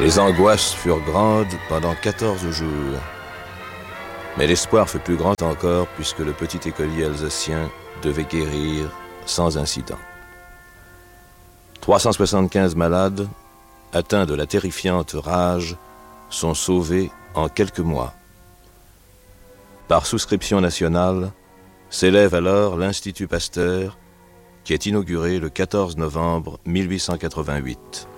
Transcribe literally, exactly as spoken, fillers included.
Les angoisses furent grandes pendant quatorze jours. Mais l'espoir fut plus grand encore puisque le petit écolier alsacien devait guérir sans incident. trois cent soixante-quinze malades, atteints de la terrifiante rage, sont sauvés en quelques mois. Par souscription nationale, s'élève alors l'Institut Pasteur, qui est inauguré le quatorze novembre mille huit cent quatre-vingt-huit.